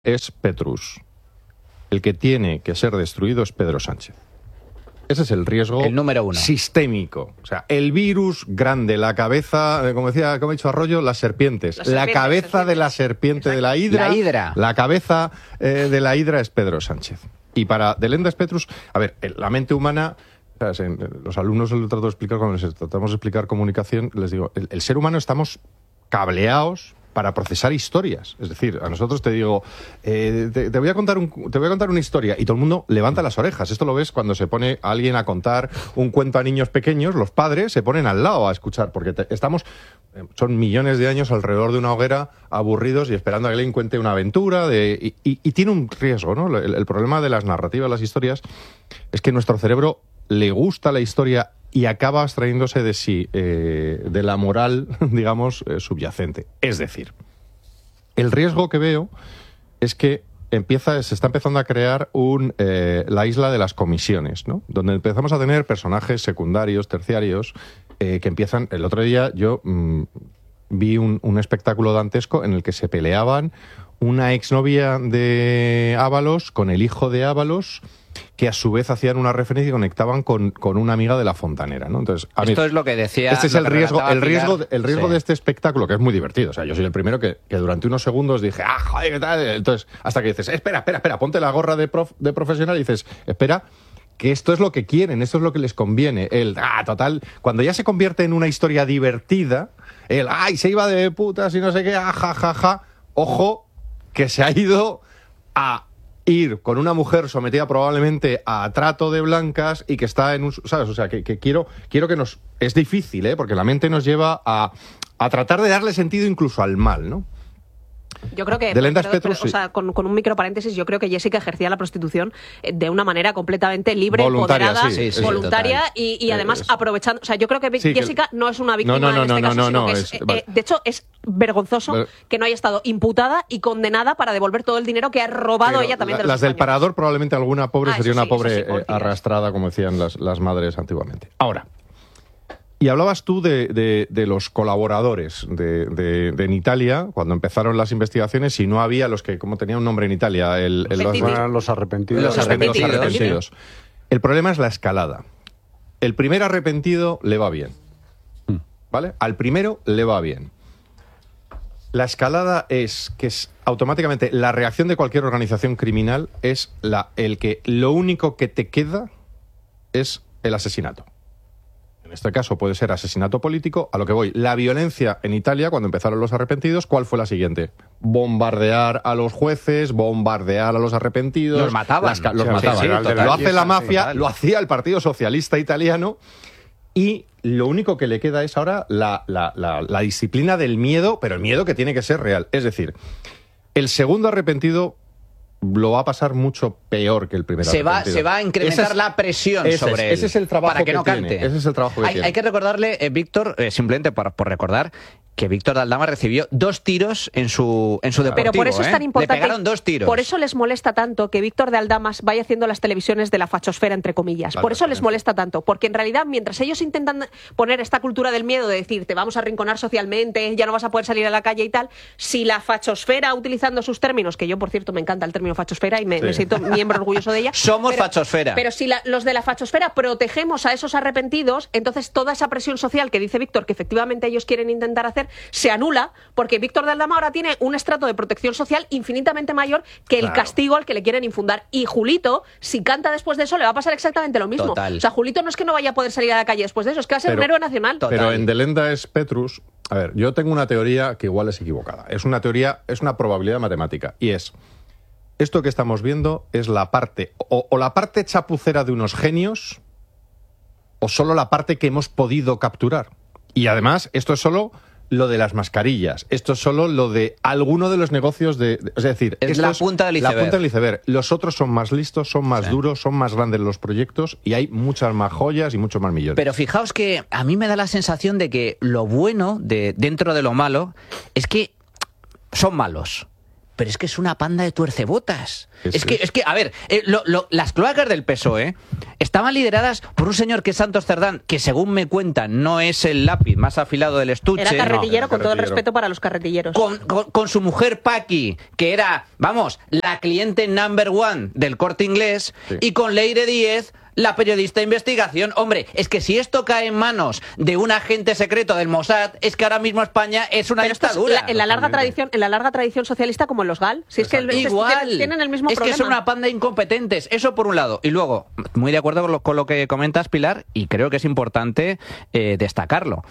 es Petrus. El que tiene que ser destruido es Pedro Sánchez. Ese es el riesgo el número uno. Sistémico. O sea, el virus grande, la cabeza, como ha dicho Arroyo, las serpientes. La cabeza de la serpiente. Exacto. De la hidra. La hidra. La cabeza de la hidra es Pedro Sánchez. Y para Delenda Petrus, a ver, la mente humana, los alumnos les trato de explicar, cuando les tratamos de explicar comunicación, les digo, el ser humano estamos cableados para procesar historias. Es decir, a nosotros te digo, te voy a contar una historia, y todo el mundo levanta las orejas. Esto lo ves cuando se pone alguien a contar un cuento a niños pequeños, los padres se ponen al lado a escuchar, porque son millones de años alrededor de una hoguera, aburridos y esperando a que alguien cuente una aventura, y tiene un riesgo, ¿no? El problema de las narrativas, las historias, es que nuestro cerebro le gusta la historia y acaba abstrayéndose de sí, de la moral, digamos, subyacente. Es decir, el riesgo que veo es que se está empezando a crear la isla de las comisiones, ¿no? Donde empezamos a tener personajes secundarios, terciarios, que empiezan... El otro día yo vi un espectáculo dantesco en el que se peleaban una exnovia de Ábalos con el hijo de Ábalos, que a su vez hacían una referencia y conectaban con una amiga de La Fontanera, ¿no? Entonces, esto es lo que decía. Este es el riesgo de este espectáculo, que es muy divertido. O sea, yo soy el primero que durante unos segundos dije, joder, ¿qué tal? Entonces, hasta que dices, espera, ponte la gorra de profesional, y dices, espera, que esto es lo que quieren, esto es lo que les conviene. Total, cuando ya se convierte en una historia divertida, se iba de putas y no sé qué, jajaja, ojo, que se ha ido a ir con una mujer sometida probablemente a trato de blancas y que está en un... ¿Sabes? O sea, que quiero que nos... Es difícil, porque la mente nos lleva a tratar de darle sentido incluso al mal, ¿no? Yo creo que, Petrus, o sea, con un micro paréntesis, yo creo que Jessica ejercía la prostitución de una manera completamente libre, empoderada, voluntaria y además aprovechando. O sea, yo creo que Jessica no es una víctima en este caso, sino que de hecho es vergonzoso que no haya estado imputada y condenada para devolver todo el dinero que ha robado ella también de los Las del españoles. Parador, probablemente alguna pobre sería una pobre arrastrada, como decían las madres antiguamente. Ahora, y hablabas tú de los colaboradores en Italia, cuando empezaron las investigaciones, y no había los que, como tenía un nombre en Italia, los arrepentidos. Los arrepentidos. El problema es la escalada. El primer arrepentido le va bien, ¿vale? Al primero le va bien. La escalada es automáticamente la reacción de cualquier organización criminal es el que lo único que te queda es el asesinato. En este caso puede ser asesinato político. A lo que voy, la violencia en Italia, cuando empezaron los arrepentidos, ¿cuál fue la siguiente? Bombardear a los jueces, bombardear a los arrepentidos. Los mataban. Los mataban. Lo hace la mafia, lo hacía el Partido Socialista Italiano, y lo único que le queda es ahora la disciplina del miedo, pero el miedo que tiene que ser real. Es decir, el segundo arrepentido lo va a se mucho peor que el primer arrepentido. Se va a incrementar la presión sobre él. Ese es el trabajo para que no cante. Ese es el trabajo que tiene. Hay que recordarle, Víctor, simplemente por recordar, que Víctor de Aldama recibió 2 tiros en su deportivo. Pero por eso es tan importante. Le pegaron 2 tiros. Por eso les molesta tanto que Víctor de Aldamas vaya haciendo las televisiones de la fachosfera, entre comillas. Por eso les molesta tanto. Porque en realidad, mientras ellos intentan poner esta cultura del miedo, de decir, te vamos a arrinconar socialmente, ya no vas a poder salir a la calle y tal, si la fachosfera, utilizando sus términos, que yo, por cierto, me encanta el término fachosfera y me siento miembro orgulloso de ella. Somos fachosfera. Pero si los de la fachosfera protegemos a esos arrepentidos, entonces toda esa presión social que dice Víctor que efectivamente ellos quieren intentar hacer, se anula, porque Víctor de Aldama ahora tiene un estrato de protección social infinitamente mayor que el castigo al que le quieren infundar. Y Julito, si canta después de eso, le va a pasar exactamente lo mismo. Total. O sea, Julito no es que no vaya a poder salir a la calle después de eso, es que va a ser un héroe nacional. Pero en Delenda Petrus, a ver, yo tengo una teoría que igual es equivocada. Es una probabilidad matemática. Y esto que estamos viendo es la parte, o la parte chapucera de unos genios, o solo la parte que hemos podido capturar. Y además, esto es solo lo de las mascarillas. Esto es solo lo de alguno de los negocios es decir, es la punta del iceberg. La punta del iceberg. Los otros son más listos, son más duros, son más grandes los proyectos y hay muchas más joyas y muchos más millones. Pero fijaos que a mí me da la sensación de que lo bueno dentro de lo malo es que son malos. Pero es que es una panda de tuercebotas. Es que a ver, las cloacas del PSOE estaban lideradas por un señor que es Santos Cerdán, que según me cuentan no es el lápiz más afilado del estuche. Era carretillero, con todo el respeto para los carretilleros. Con su mujer Paqui, que era, vamos, la cliente number one del Corte Inglés, sí. Y con Leire Díez, la periodista de investigación. Hombre, es que si esto cae en manos de un agente secreto del Mossad, es que ahora mismo España es una dictadura. En la larga tradición socialista, como en los GAL, si es que igual tienen el mismo problema. Es que son una panda de incompetentes, eso por un lado. Y luego, muy de acuerdo con lo que comentas, Pilar, y creo que es importante destacarlo.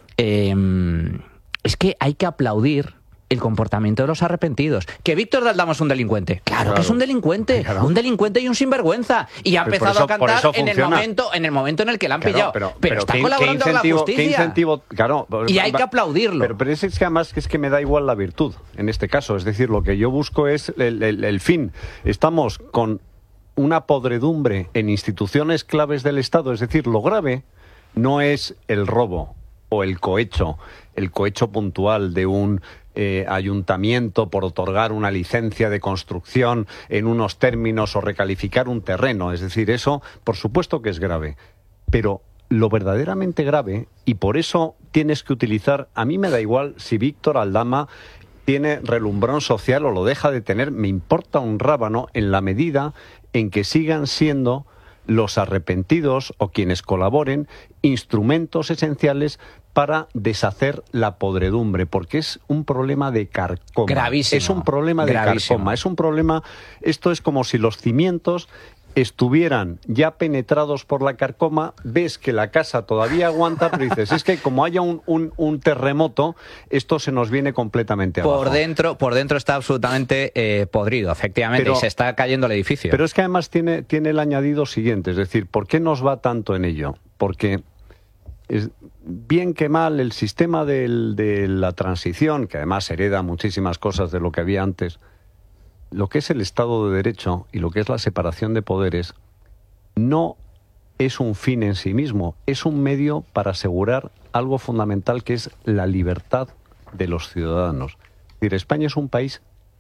Es que hay que aplaudir el comportamiento de los arrepentidos. ¿Que Víctor de Aldama es un delincuente? Claro que es un delincuente. Claro. Un delincuente y un sinvergüenza. Y ha empezado a cantar en el momento en el que la han pillado. Pero está colaborando con la justicia. ¿Qué incentivo? Claro, y hay que aplaudirlo. Pero es que además es que me da igual la virtud en este caso. Es decir, lo que yo busco es el fin. Estamos con una podredumbre en instituciones claves del Estado. Es decir, lo grave no es el robo o el cohecho puntual de un ayuntamiento por otorgar una licencia de construcción en unos términos o recalificar un terreno. Es decir, eso por supuesto que es grave. Pero lo verdaderamente grave, y por eso tienes que utilizar, a mí me da igual si Víctor Aldama tiene relumbrón social o lo deja de tener, me importa un rábano en la medida en que sigan siendo los arrepentidos o quienes colaboren instrumentos esenciales para deshacer la podredumbre, porque es un problema de carcoma. Gravísimo. Es un problema de carcoma. Es un problema. Esto es como si los cimientos estuvieran ya penetrados por la carcoma, ves que la casa todavía aguanta, pero dices, es que como haya un terremoto, esto se nos viene completamente abajo. Por dentro está absolutamente podrido, efectivamente, y se está cayendo el edificio. Pero es que además tiene el añadido siguiente, es decir, ¿por qué nos va tanto en ello? Porque bien que mal el sistema de la transición, que además hereda muchísimas cosas de lo que había antes, lo que es el Estado de Derecho y lo que es la separación de poderes no es un fin en sí mismo, es un medio para asegurar algo fundamental que es la libertad de los ciudadanos. Es decir, España es un país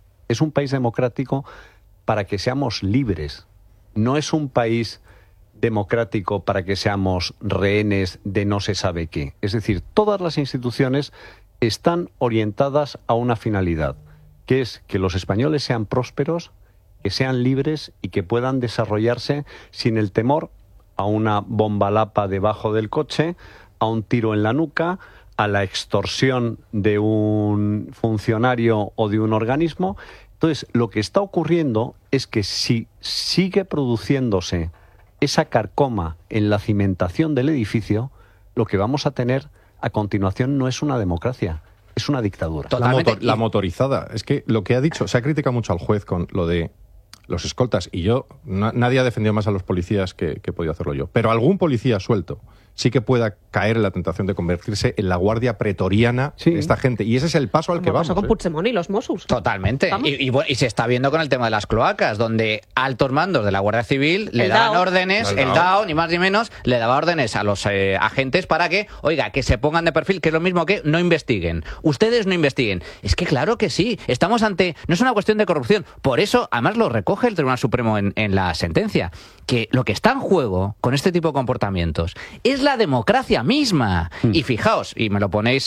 democrático para que seamos libres, no es un país democrático para que seamos rehenes de no se sabe qué. Es decir, todas las instituciones están orientadas a una finalidad, que es que los españoles sean prósperos, que sean libres y que puedan desarrollarse sin el temor a una bomba lapa debajo del coche, a un tiro en la nuca, a la extorsión de un funcionario o de un organismo. Entonces, lo que está ocurriendo es que si sigue produciéndose esa carcoma en la cimentación del edificio, lo que vamos a tener a continuación no es una democracia, es una dictadura. La motorizada. Es que lo que ha dicho, se ha criticado mucho al juez con lo de los escoltas, y nadie ha defendido más a los policías que he podido hacerlo yo. Pero algún policía suelto sí que pueda caer en la tentación de convertirse en la guardia pretoriana de esta gente. Y ese es el paso al que vamos. Con Puigdemont y los Mossos. Totalmente. Y se está viendo con el tema de las cloacas, donde altos mandos de la Guardia Civil le daban órdenes, el DAO, ni más ni menos, le daba órdenes a los agentes para que, oiga, que se pongan de perfil, que es lo mismo que no investiguen. Ustedes no investiguen. Es que claro que sí. Estamos ante... No es una cuestión de corrupción. Por eso, además lo recoge el Tribunal Supremo en la sentencia, que lo que está en juego con este tipo de comportamientos es la democracia misma. Y fijaos, y me ponéis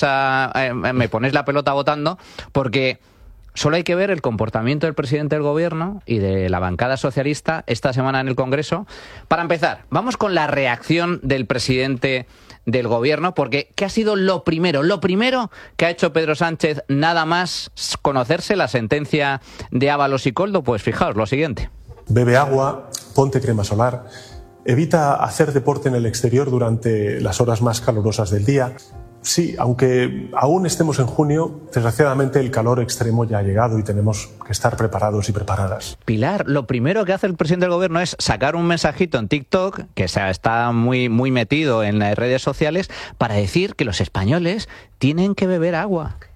la pelota votando, porque solo hay que ver el comportamiento del presidente del gobierno y de la bancada socialista esta semana en el Congreso. Para empezar, vamos con la reacción del presidente del gobierno, porque ¿qué ha sido lo primero que ha hecho Pedro Sánchez nada más conocerse la sentencia de Ábalos y Koldo? Pues fijaos, lo siguiente. Bebe agua, ponte crema solar, evita hacer deporte en el exterior durante las horas más calurosas del día. Sí, aunque aún estemos en junio, desgraciadamente el calor extremo ya ha llegado y tenemos que estar preparados y preparadas. Pilar, lo primero que hace el presidente del gobierno es sacar un mensajito en TikTok, que está muy metido en las redes sociales, para decir que los españoles tienen que beber agua.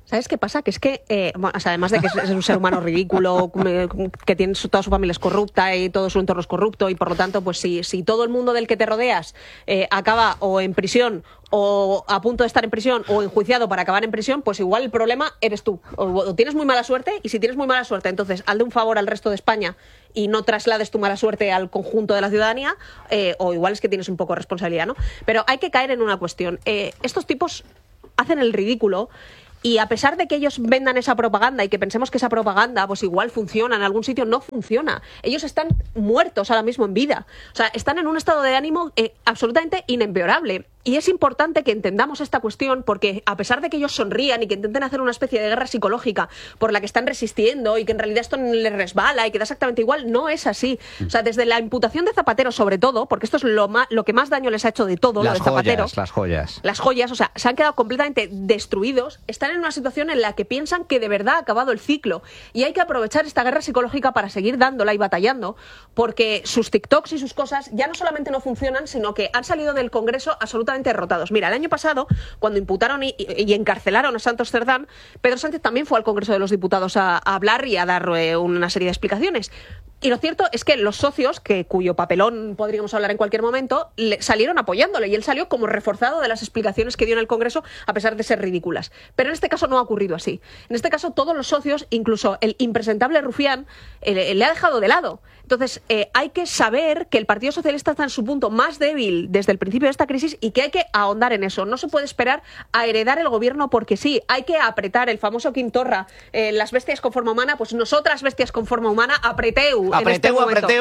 ¿Sabes qué pasa? Que es que, bueno, o sea, además de que es un ser humano ridículo, que tiene toda su familia es corrupta y todo su entorno es corrupto, y por lo tanto, pues si todo el mundo del que te rodeas acaba o en prisión o a punto de estar en prisión o enjuiciado para acabar en prisión, pues igual el problema eres tú. O tienes muy mala suerte, y si tienes muy mala suerte, entonces hazle un favor al resto de España y no traslades tu mala suerte al conjunto de la ciudadanía, o igual es que tienes un poco de responsabilidad, ¿no? Pero hay que caer en una cuestión. Estos tipos hacen el ridículo. Y a pesar de que ellos vendan esa propaganda y que pensemos que esa propaganda pues igual funciona en algún sitio, no funciona. Ellos están muertos ahora mismo en vida. O sea, están en un estado de ánimo absolutamente inempeorable. Y es importante que entendamos esta cuestión, porque a pesar de que ellos sonrían y que intenten hacer una especie de guerra psicológica por la que están resistiendo y que en realidad esto les resbala y que da exactamente igual, no es así. O sea, desde la imputación de Zapatero sobre todo, porque esto es lo que más daño les ha hecho de todo, lo de Zapatero. Las joyas. Las joyas, o sea, se han quedado completamente destruidos, están en una situación en la que piensan que de verdad ha acabado el ciclo, y hay que aprovechar esta guerra psicológica para seguir dándola y batallando, porque sus TikToks y sus cosas ya no solamente no funcionan, sino que han salido del Congreso absolutamente derrotados. Mira, el año pasado, cuando imputaron y encarcelaron a Santos Cerdán, Pedro Sánchez también fue al Congreso de los Diputados a hablar y a dar una serie de explicaciones. Y lo cierto es que los socios, cuyo papelón podríamos hablar en cualquier momento, salieron apoyándole, y él salió como reforzado de las explicaciones que dio en el Congreso, a pesar de ser ridículas. Pero en este caso no ha ocurrido así. En este caso todos los socios, incluso el impresentable Rufián, le ha dejado de lado. Entonces hay que saber que el Partido Socialista está en su punto más débil desde el principio de esta crisis, y que hay que ahondar en eso. No se puede esperar a heredar el gobierno porque sí. Hay que apretar. El famoso Quim Torra, las bestias con forma humana, pues nosotras bestias con forma humana, apreteu. Apreteu.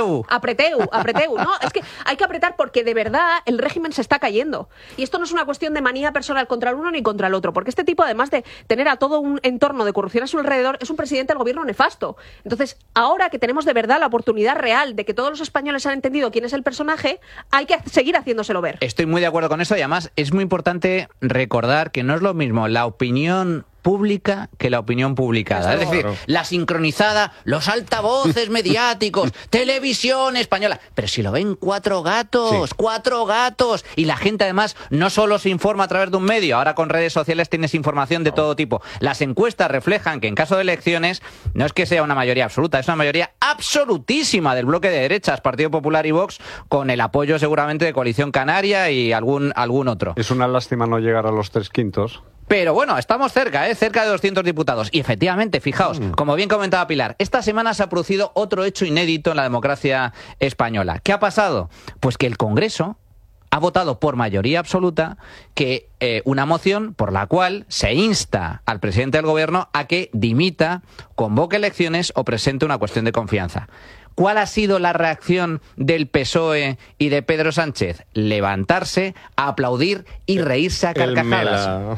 No, es que hay que apretar, porque de verdad el régimen se está cayendo. Y esto no es una cuestión de manía personal contra el uno ni contra el otro, porque este tipo, además de tener a todo un entorno de corrupción a su alrededor, es un presidente del gobierno nefasto. Entonces, ahora que tenemos de verdad la oportunidad real de que todos los españoles han entendido quién es el personaje, hay que seguir haciéndoselo ver. Estoy muy de acuerdo con eso, y además es muy importante recordar que no es lo mismo la opinión pública que la opinión publicada. Es decir, la sincronizada, los altavoces mediáticos, televisión española. Pero si lo ven cuatro gatos, y la gente además no solo se informa a través de un medio, ahora con redes sociales tienes información de todo tipo. Las encuestas reflejan que en caso de elecciones no es que sea una mayoría absoluta, es una mayoría absolutísima del bloque de derechas, Partido Popular y Vox, con el apoyo seguramente de Coalición Canaria y algún otro. Es una lástima no llegar a los 3/5. Pero bueno, estamos cerca, cerca de 200 diputados. Y efectivamente, fijaos, como bien comentaba Pilar, esta semana se ha producido otro hecho inédito en la democracia española. ¿Qué ha pasado? Pues que el Congreso ha votado por mayoría absoluta que una moción por la cual se insta al presidente del gobierno a que dimita, convoque elecciones o presente una cuestión de confianza. ¿Cuál ha sido la reacción del PSOE y de Pedro Sánchez? Levantarse, aplaudir y reírse a carcajadas.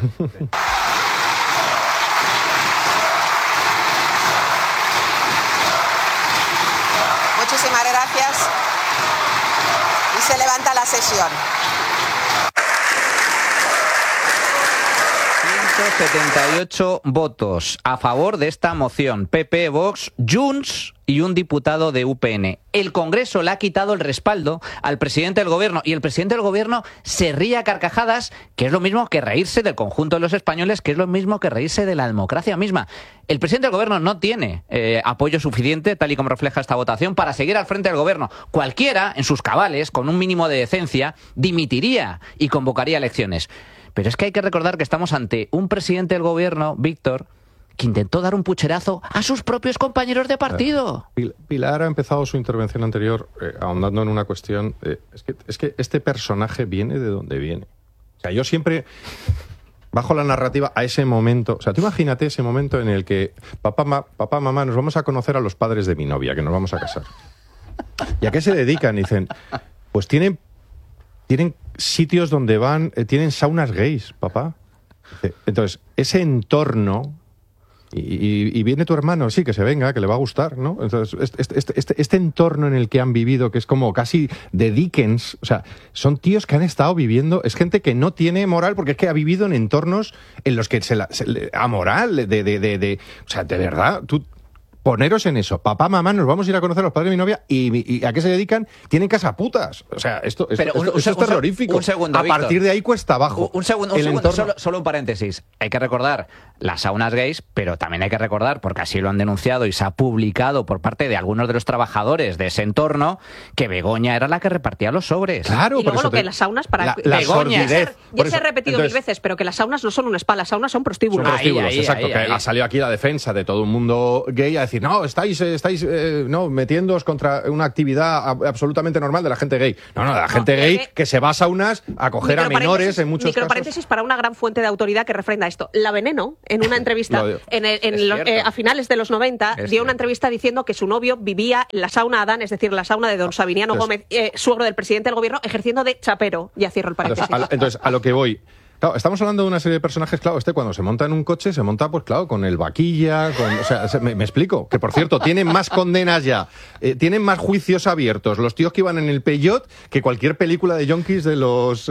Muchísimas gracias. Y se levanta la sesión. 178 votos a favor de esta moción. PP, Vox, Junts y un diputado de UPN. El Congreso le ha quitado el respaldo al presidente del gobierno, y el presidente del gobierno se ríe a carcajadas, que es lo mismo que reírse del conjunto de los españoles, que es lo mismo que reírse de la democracia misma. El presidente del gobierno no tiene apoyo suficiente, tal y como refleja esta votación, para seguir al frente del gobierno. Cualquiera, en sus cabales, con un mínimo de decencia, dimitiría y convocaría elecciones. Pero es que hay que recordar que estamos ante un presidente del gobierno, Víctor, que intentó dar un pucherazo a sus propios compañeros de partido. Pilar ha empezado su intervención anterior ahondando en una cuestión. Es que este personaje viene de donde viene. O sea, yo siempre bajo la narrativa a ese momento. O sea, tú imagínate ese momento en el que papá, mamá, nos vamos a conocer a los padres de mi novia, que nos vamos a casar. ¿Y a qué se dedican? Y dicen, pues tienen sitios donde van, tienen saunas gays, papá. Entonces, ese entorno, y viene tu hermano, sí, que se venga, que le va a gustar, ¿no? Entonces, este entorno en el que han vivido, que es como casi de Dickens, o sea, son tíos que han estado viviendo, es gente que no tiene moral, porque es que ha vivido en entornos en los que amoral, o sea, de verdad, tú poneros en eso. Papá, mamá, nos vamos a ir a conocer a los padres de mi novia y ¿a qué se dedican? Tienen casa putas. O sea, esto es terrorífico. Un segundo, a partir Víctor. de ahí cuesta abajo. Un segundo, solo un paréntesis. Hay que recordar las saunas gays, pero también hay que recordar, porque así lo han denunciado y se ha publicado por parte de algunos de los trabajadores de ese entorno, que Begoña era la que repartía los sobres. Claro, y luego lo que las saunas para la Begoña, sordidez. ya se ha repetido mil veces, pero que las saunas no son un spa, las saunas son prostíbulos. Son prostíbulos, exacto. Que ha salido aquí la defensa de todo un mundo gay a decir, no, estáis metiéndoos contra una actividad absolutamente normal de la gente gay. No, de la gente gay que se va a saunas a coger a menores en muchos casos. Microparéntesis para una gran fuente de autoridad que refrenda esto. La Veneno, en una entrevista a finales de los 90, dio una entrevista diciendo que su novio vivía en la sauna Adán, es decir, la sauna de don Sabiniano Gómez, suegro del presidente del gobierno, ejerciendo de chapero. Ya cierro el paréntesis. Entonces, a lo que voy. Claro, estamos hablando de una serie de personajes, claro, cuando se monta en un coche, se monta, pues claro, con el vaquilla, o sea, me explico, que por cierto, tienen más condenas ya, tienen más juicios abiertos los tíos que iban en el Peugeot que cualquier película de yonkis de los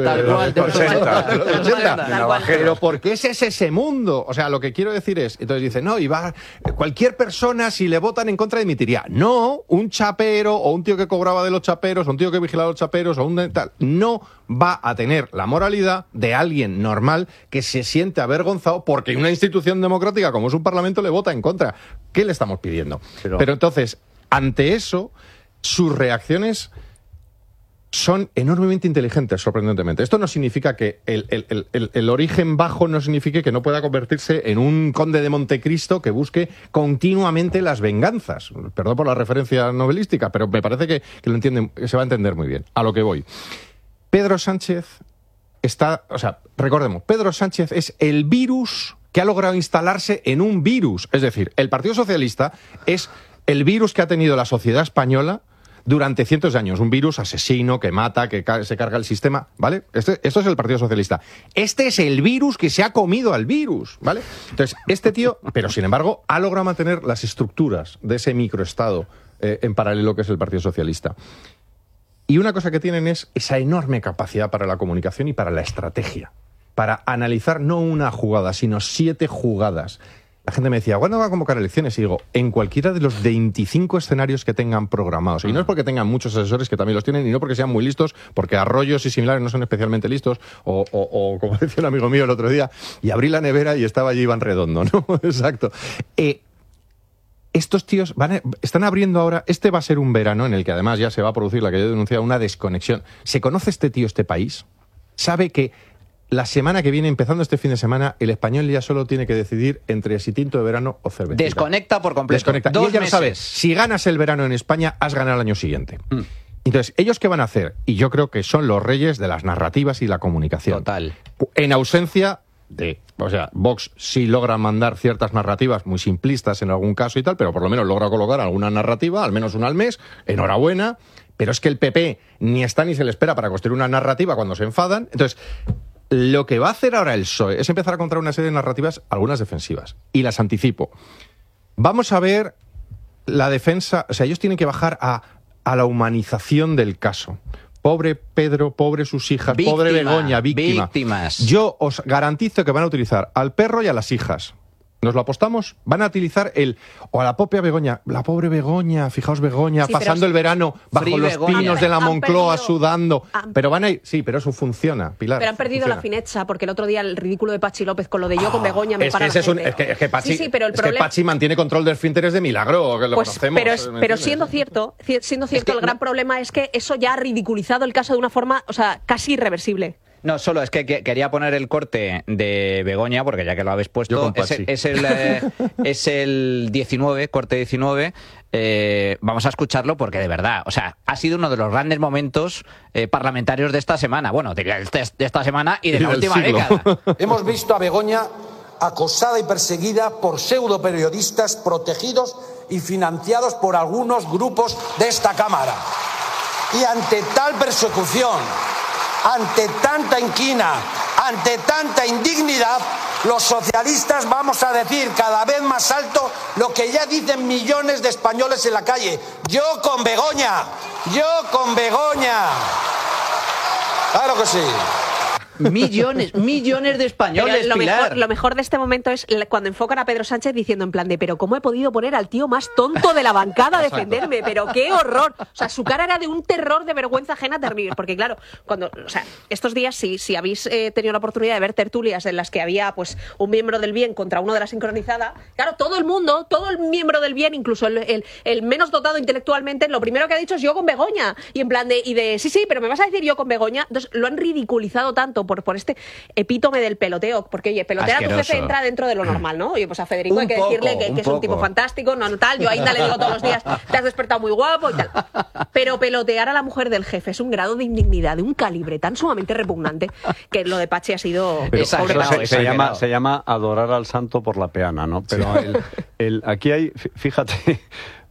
80. Pero ¿por qué ese es ese mundo? O sea, lo que quiero decir es, entonces dice, no, cualquier persona, si le votan en contra, dimitiría. No, un chapero, o un tío que cobraba de los chaperos, o un tío que vigilaba a los chaperos, o un tal, no va a tener la moralidad de alguien normal que se siente avergonzado porque una institución democrática como es un parlamento le vota en contra. ¿Qué le estamos pidiendo? Pero entonces, ante eso, sus reacciones son enormemente inteligentes, sorprendentemente. Esto no significa que el origen bajo no signifique que no pueda convertirse en un conde de Montecristo que busque continuamente las venganzas. Perdón por la referencia novelística, pero me parece que lo entienden, se va a entender muy bien. A lo que voy. Pedro Sánchez recordemos, Pedro Sánchez es el virus que ha logrado instalarse en un virus. Es decir, el Partido Socialista es el virus que ha tenido la sociedad española durante cientos de años. Un virus asesino que mata, que se carga el sistema, ¿vale? Esto es el Partido Socialista. Este es el virus que se ha comido al virus, ¿vale? Entonces, este tío, pero sin embargo, ha logrado mantener las estructuras de ese microestado en paralelo que es el Partido Socialista. Y una cosa que tienen es esa enorme capacidad para la comunicación y para la estrategia. Para analizar no una jugada, sino 7 jugadas. La gente me decía, ¿cuándo va a convocar elecciones? Y digo, en cualquiera de los 25 escenarios que tengan programados. Y no es porque tengan muchos asesores, que también los tienen, y no porque sean muy listos, porque Arroyos y similares no son especialmente listos, o como decía un amigo mío el otro día, y abrí la nevera y estaba allí Iván Redondo, ¿no? Exacto. Estos tíos están abriendo ahora, este va a ser un verano en el que además ya se va a producir la que yo he denunciado, una desconexión. ¿Se conoce este tío, este país? ¿Sabe que la semana que viene, empezando este fin de semana, el español ya solo tiene que decidir entre si tinto de verano o cerveza? Desconecta por completo. Desconecta. Y ella lo sabe, si ganas el verano en España, has ganado el año siguiente. Entonces, ¿ellos qué van a hacer? Y yo creo que son los reyes de las narrativas y la comunicación. Total. En ausencia Vox sí logra mandar ciertas narrativas muy simplistas en algún caso y tal, pero por lo menos logra colocar alguna narrativa, al menos una al mes, enhorabuena, pero es que el PP ni está ni se le espera para construir una narrativa cuando se enfadan. Entonces, lo que va a hacer ahora el PSOE es empezar a contar una serie de narrativas, algunas defensivas, y las anticipo. Vamos a ver la defensa, o sea, ellos tienen que bajar a la humanización del caso. Pobre Pedro, pobre sus hijas, pobre Begoña, víctimas. Yo os garantizo que van a utilizar al perro y a las hijas. ¿Nos lo apostamos? Van a utilizar o a la propia Begoña. La pobre Begoña, fijaos Begoña, sí, pasando el verano bajo los pinos de la Moncloa sudando. Pero van a ir... Sí, pero eso funciona, Pilar. Pero han perdido la fineza, porque el otro día el ridículo de Pachi López con lo de yo con Begoña me para la gente. Es que Pachi, pero el problema... que Pachi mantiene control de esfínteres de milagro, que lo conocemos. Pero siendo cierto, el gran problema es que eso ya ha ridiculizado el caso de una forma, casi irreversible. No, solo es que quería poner el corte de Begoña, porque ya que lo habéis puesto, es el 19, corte 19. Vamos a escucharlo porque de verdad, ha sido uno de los grandes momentos parlamentarios de esta semana. Bueno, de esta semana y de la última década. Hemos visto a Begoña acosada y perseguida por pseudoperiodistas protegidos y financiados por algunos grupos de esta Cámara. Y ante tal persecución, ante tanta inquina, ante tanta indignidad, los socialistas vamos a decir cada vez más alto lo que ya dicen millones de españoles en la calle. ¡Yo con Begoña! ¡Yo con Begoña! ¡Claro que sí! Millones de españoles, Pero lo mejor de este momento es cuando enfocan a Pedro Sánchez diciendo en plan de pero ¿cómo he podido poner al tío más tonto de la bancada a defenderme? Pero qué horror. O sea, su cara era de un terror, de vergüenza ajena terrible. Porque claro, estos días si habéis tenido la oportunidad de ver tertulias en las que había pues un miembro del bien contra uno de la sincronizada, claro, todo el miembro del bien, incluso el menos dotado intelectualmente, lo primero que ha dicho es yo con Begoña. Y en plan de sí, pero me vas a decir yo con Begoña. Entonces lo han ridiculizado tanto por este epítome del peloteo. Porque, oye, pelotear a tu jefe entra dentro de lo normal, ¿no? Oye, pues a Federico hay que decirle que es un tipo fantástico, no tal. Yo a Inda le digo todos los días, te has despertado muy guapo y tal. Pero pelotear a la mujer del jefe es un grado de indignidad, de un calibre tan sumamente repugnante, que lo de Pachi ha sido... Se llama adorar al santo por la peana, ¿no? Pero aquí hay, fíjate,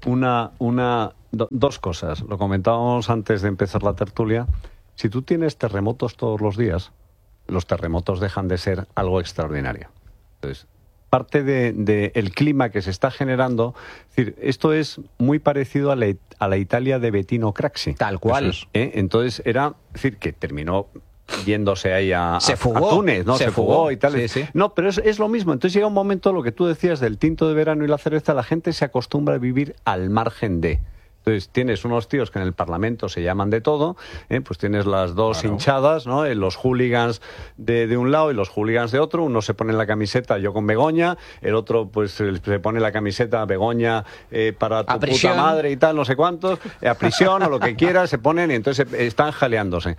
dos cosas. Lo comentábamos antes de empezar la tertulia. Si tú tienes terremotos todos los días, los terremotos dejan de ser algo extraordinario. Entonces, parte del clima que se está generando, es decir, esto es muy parecido a la Italia de Bettino Craxi. Tal cual. Entonces era, es decir, que terminó yéndose ahí a Túnez, ¿no? Se fugó y tal. Sí. No, pero es lo mismo. Entonces llega un momento, lo que tú decías del tinto de verano y la cerveza, la gente se acostumbra a vivir al margen de... Entonces tienes unos tíos que en el Parlamento se llaman de todo, pues tienes las dos hinchadas, ¿no? Los hooligans de un lado y los hooligans de otro. Uno se pone la camiseta yo con Begoña, el otro pues se pone la camiseta Begoña para tu puta madre y tal, no sé cuántos, a prisión o lo que quieras, se ponen y entonces están jaleándose.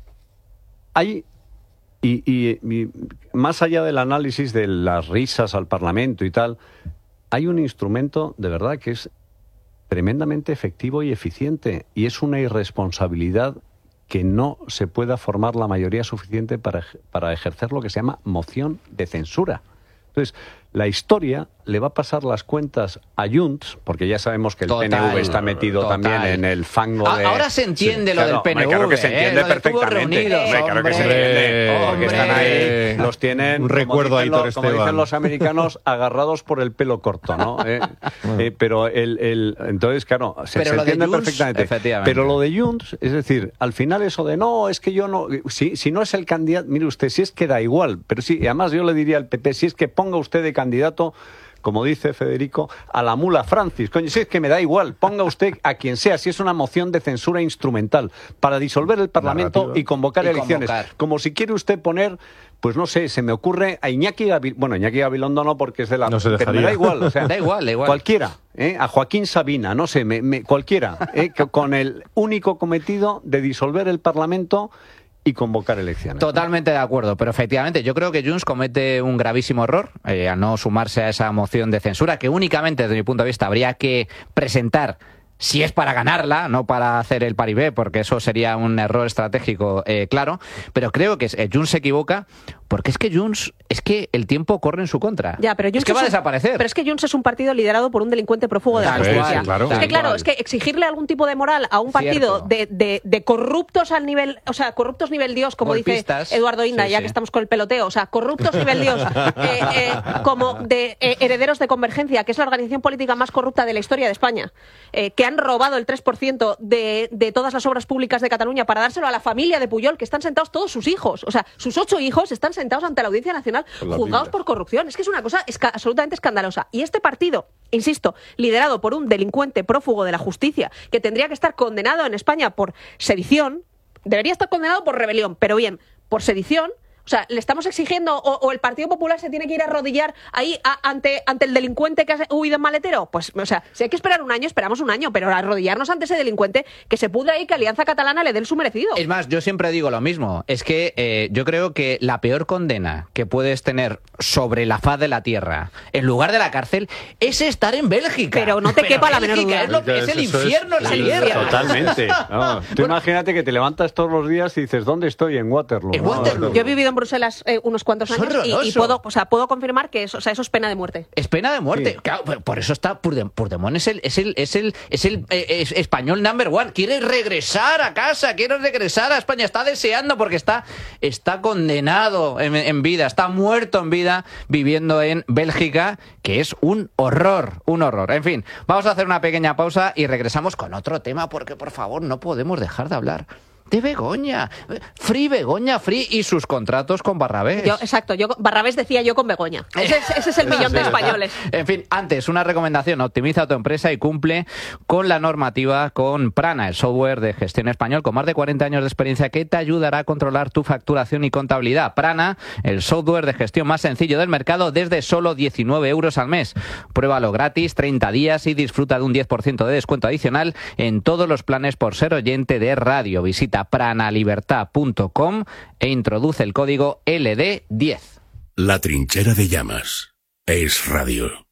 Hay... Y más allá del análisis de las risas al Parlamento y tal, hay un instrumento de verdad que es tremendamente efectivo y eficiente, y es una irresponsabilidad que no se pueda formar la mayoría suficiente para ejercer lo que se llama moción de censura. Entonces, la historia le va a pasar las cuentas a Junts, porque ya sabemos que el PNV está metido también en el fango de... Ahora se entiende lo del PNV. Claro que se entiende perfectamente. Claro que se entiende. Porque están ahí, los tienen, un recuerdo a Aitor como dicen los americanos, agarrados por el pelo corto, ¿no? Pero entonces, claro, se entiende perfectamente. Pero lo de Junts, es decir, al final eso de no, es que yo no... Si no es el candidato, mire usted, si es que da igual, pero sí, además yo le diría al PP, si es que ponga usted de candidato, como dice Federico, a la mula Francis. Coño, si es que me da igual, ponga usted a quien sea, si es una moción de censura instrumental para disolver el Parlamento y convocar elecciones. Como si quiere usted poner, pues no sé, se me ocurre a Iñaki Gabilondo. Bueno, Iñaki Gabilondo no, porque es de la... No se dejaría. Pero me da igual, o sea, da igual. Cualquiera, a Joaquín Sabina, no sé, cualquiera, con el único cometido de disolver el Parlamento y convocar elecciones. Totalmente de acuerdo, pero efectivamente yo creo que Junts comete un gravísimo error al no sumarse a esa moción de censura que únicamente, desde mi punto de vista, habría que presentar si es para ganarla, no para hacer el paribé, porque eso sería un error estratégico, claro, pero creo que Junts se equivoca porque es que Junts, el tiempo corre en su contra. Ya, pero Junts es que va a desaparecer. Pero es que Junts es un partido liderado por un delincuente prófugo de la justicia. Es que exigirle algún tipo de moral a un partido de corruptos al nivel, o sea, corruptos nivel Dios, como golpistas, dice Eduardo Inda, ya que estamos con el peloteo, o sea, corruptos nivel Dios, como de herederos de Convergencia, que es la organización política más corrupta de la historia de España, que han robado el 3% de todas las obras públicas de Cataluña para dárselo a la familia de Pujol, que están sentados todos sus hijos, o sea, sus 8 hijos están sentados ante la Audiencia Nacional juzgados por corrupción. Es que es una cosa absolutamente escandalosa. Y este partido, insisto, liderado por un delincuente prófugo de la justicia, que tendría que estar condenado en España por sedición, debería estar condenado por rebelión, pero bien, por sedición. O sea, le estamos exigiendo, o el Partido Popular se tiene que ir a arrodillar ahí ante el delincuente que ha huido en maletero. Pues, o sea, si hay que esperar un año, esperamos un año, pero arrodillarnos ante ese delincuente, que se pudra ahí, que Alianza Catalana le dé el su merecido. Es más, yo siempre digo lo mismo. Es que yo creo que la peor condena que puedes tener sobre la faz de la tierra, en lugar de la cárcel, es estar en Bélgica. Pero no te quepa la menor duda. Es el infierno en la tierra. Totalmente. No, tú imagínate que te levantas todos los días y dices, ¿dónde estoy? En Waterloo. En Waterloo. Yo he vivido en Bruselas unos cuantos años y puedo confirmar que eso es pena de muerte. Es pena de muerte. Sí. Claro, por eso está Puigdemont, es el español number one. Quiere regresar a casa, quiere regresar a España, está deseando porque está condenado en vida, está muerto en vida viviendo en Bélgica, que es un horror. En fin, vamos a hacer una pequeña pausa y regresamos con otro tema porque, por favor, no podemos dejar de hablar de Begoña. Free Begoña, free y sus contratos con Barrabés. Exacto, Barrabés decía yo con Begoña. Ese es el millón de españoles. En fin, antes, una recomendación. Optimiza tu empresa y cumple con la normativa con Prana, el software de gestión español con más de 40 años de experiencia que te ayudará a controlar tu facturación y contabilidad. Prana, el software de gestión más sencillo del mercado desde solo 19 euros al mes. Pruébalo gratis 30 días y disfruta de un 10% de descuento adicional en todos los planes por ser oyente de radio. Visita pranalibertad.com e introduce el código LD10. La Trinchera de Llamas. Es Radio.